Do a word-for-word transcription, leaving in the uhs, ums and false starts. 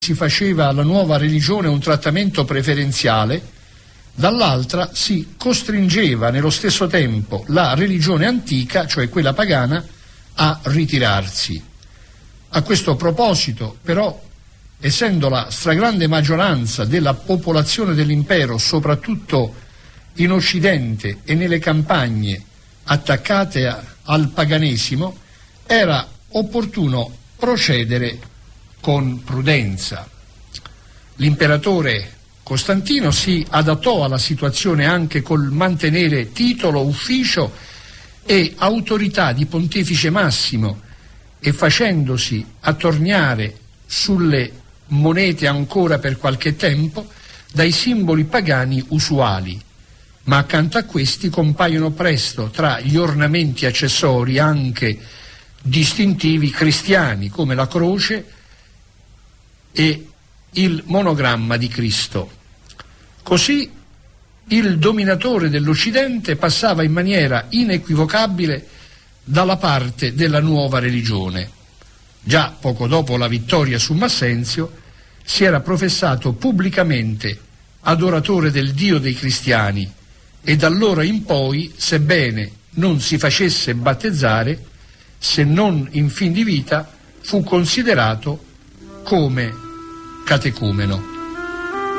si faceva alla nuova religione un trattamento preferenziale, dall'altra si costringeva nello stesso tempo la religione antica, cioè quella pagana, a ritirarsi. A questo proposito, però, essendo la stragrande maggioranza della popolazione dell'impero, soprattutto in Occidente e nelle campagne, attaccate a, al paganesimo, era opportuno procedere con prudenza. L'imperatore Costantino si adattò alla situazione anche col mantenere titolo, ufficio e autorità di pontefice massimo e facendosi attorniare sulle monete ancora per qualche tempo dai simboli pagani usuali, ma accanto a questi compaiono presto tra gli ornamenti accessori anche distintivi cristiani come la croce e il monogramma di Cristo. Così il dominatore dell'Occidente passava in maniera inequivocabile dalla parte della nuova religione. Già poco dopo la vittoria su Massenzio si era professato pubblicamente adoratore del Dio dei cristiani e da allora in poi, sebbene non si facesse battezzare, se non in fin di vita, fu considerato come catecumeno.